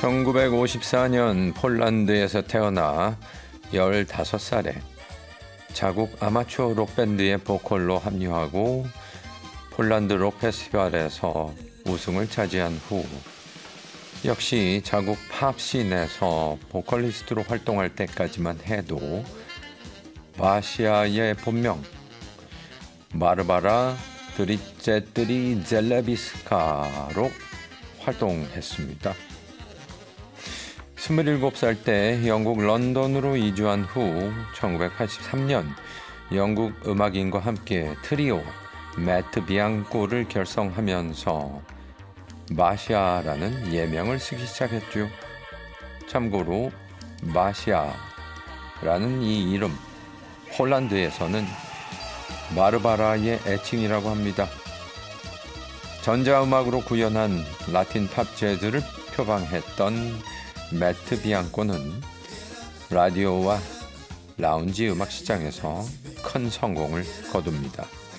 1954년 폴란드에서 태어나 15살에 자국 아마추어 록밴드의 보컬로 합류하고 폴란드 록 페스티벌에서 우승을 차지한 후 역시 자국 팝씬에서 보컬리스트로 활동할 때까지만 해도 바시아의 본명 바르바라 드리제뜨리 젤레비스카로 활동했습니다. 27살 때 영국 런던으로 이주한 후 1983년 영국 음악인과 함께 트리오 매트 비앙코를 결성하면서 마시아라는 예명을 쓰기 시작했죠. 참고로 마시아라는 이 이름 폴란드에서는 바르바라의 애칭이라고 합니다. 전자음악으로 구현한 라틴 팝 재즈를 표방했던 매트 비앙코는 라디오와 라운지 음악 시장에서 큰 성공을 거둡니다.